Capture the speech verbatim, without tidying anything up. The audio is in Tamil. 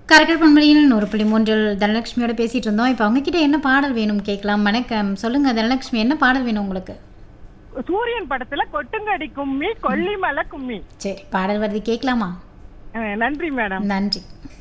கரெக்ட் பண்பலையில் நூறு புள்ளி மூன்றில் தனலட்சுமியோட பேசிட்டு இருந்தோம். இப்போ அவங்க கிட்ட என்ன பாடல் வேணும் கேட்கலாம். வணக்கம், சொல்லுங்க தனலட்சுமி, என்ன பாடல் வேணும் உங்களுக்கு? சூரியன் படத்துல கொட்டுங்கடி கும்மி கொல்லிமலை கும்மி. சரி, பாடல் வருது, கேட்கலாமா? நன்றி மேடம். நன்றி.